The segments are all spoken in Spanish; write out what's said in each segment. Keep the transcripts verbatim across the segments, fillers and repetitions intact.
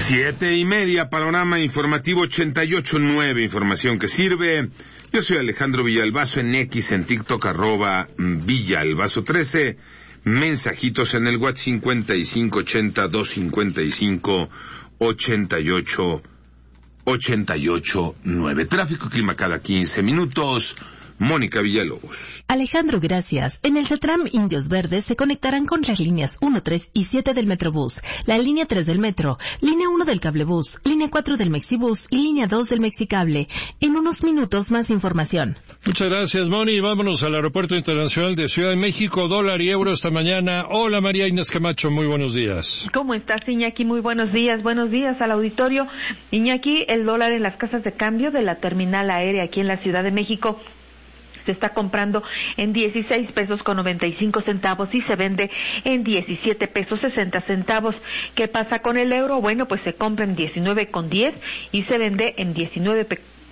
Siete y media, panorama informativo ochenta y ocho punto nueve, información que sirve. Yo soy Alejandro Villalbazo en X, en TikTok, arroba Villalbazo trece. Mensajitos en el WhatsApp cincuenta y cinco ochenta, doscientos cincuenta y cinco, ochenta y ocho, ochenta y ocho nueve. Tráfico y clima cada quince minutos. Mónica Villalobos. Alejandro, gracias. En el CETRAM Indios Verdes se conectarán con las líneas uno, tres y siete del Metrobús, la línea tres del Metro, línea uno del Cablebús, línea cuatro del Mexibús y línea dos del Mexicable. En unos minutos más información. Muchas gracias, Moni. Vámonos al Aeropuerto Internacional de Ciudad de México. Dólar y euro esta mañana. Hola, María Inés Camacho. Muy buenos días. ¿Cómo estás, Iñaki? Muy buenos días. Buenos días al auditorio. Iñaki, el dólar en las casas de cambio de la terminal aérea aquí en la Ciudad de México se está comprando en dieciséis pesos con noventa y cinco centavos y se vende en diecisiete pesos sesenta centavos. ¿Qué pasa con el euro? Bueno, pues se compra en diecinueve con diez y se vende en diecinueve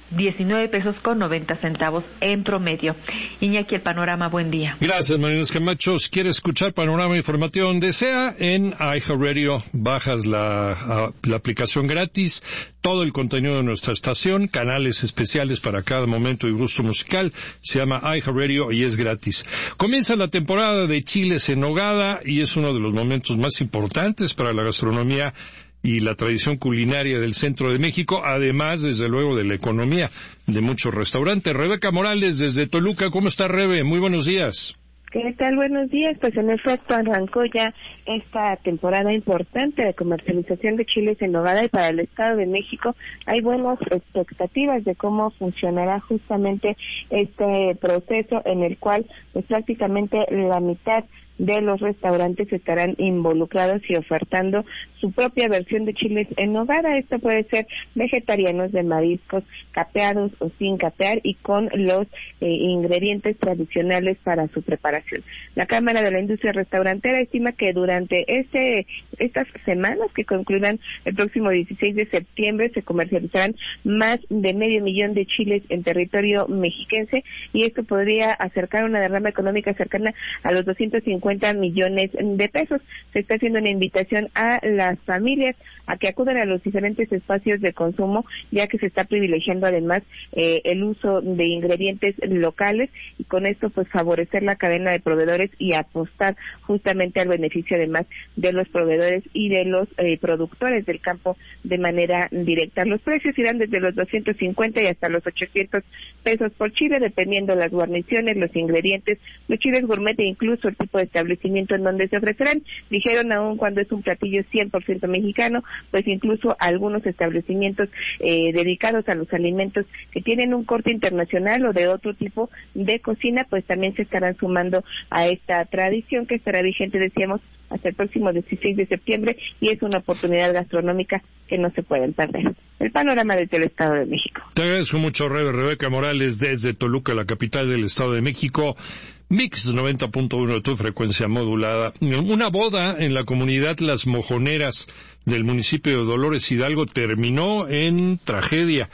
pesos con noventa centavos en promedio. Iñaki, el panorama, buen día. Gracias, María Inés Camacho. Si quieres escuchar panorama informativo donde sea, en iHeartRadio bajas la, la aplicación gratis, todo el contenido de nuestra estación, canales especiales para cada momento y gusto musical, se llama iHeartRadio y es gratis. Comienza la temporada de chiles en nogada y es uno de los momentos más importantes para la gastronomía y la tradición culinaria del centro de México, además, desde luego, de la economía de muchos restaurantes. Rebeca Morales, desde Toluca. ¿Cómo está, Rebe? Muy buenos días. ¿Qué tal? Buenos días. Pues en efecto arrancó ya esta temporada importante de comercialización de chiles en nogada y para el Estado de México hay buenas expectativas de cómo funcionará justamente este proceso en el cual pues prácticamente la mitad de los restaurantes estarán involucrados y ofertando su propia versión de chiles en nogada. Esto puede ser vegetarianos, de mariscos, capeados o sin capear y con los eh, ingredientes tradicionales para su preparación. La Cámara de la Industria Restaurantera estima que durante este estas semanas que concluirán el próximo dieciséis de septiembre se comercializarán más de medio millón de chiles en territorio mexiquense y esto podría acercar una derrama económica cercana a los doscientos cincuenta millones de pesos. Se está haciendo una invitación a las familias a que acudan a los diferentes espacios de consumo, ya que se está privilegiando además eh, el uso de ingredientes locales y con esto pues favorecer la cadena de proveedores y apostar justamente al beneficio además de los proveedores y de los eh, productores del campo de manera directa. Los precios irán desde los doscientos cincuenta y hasta los ochocientos pesos por chile, dependiendo las guarniciones, los ingredientes, los chiles gourmet e incluso el tipo de establecimiento en donde se ofrecerán. Dijeron aún cuando es un platillo cien por ciento mexicano, pues incluso algunos establecimientos eh, dedicados a los alimentos que tienen un corte internacional o de otro tipo de cocina, pues también se estarán sumando a esta tradición que estará vigente, decíamos, hasta el próximo dieciséis de septiembre y es una oportunidad gastronómica que no se pueden perder. El panorama desde el Estado de México. Te agradezco mucho, Rebe. Rebeca Morales, desde Toluca, la capital del Estado de México. Mix noventa punto uno de tu frecuencia modulada. Una boda en la comunidad Las Mojoneras del municipio de Dolores Hidalgo terminó en tragedia.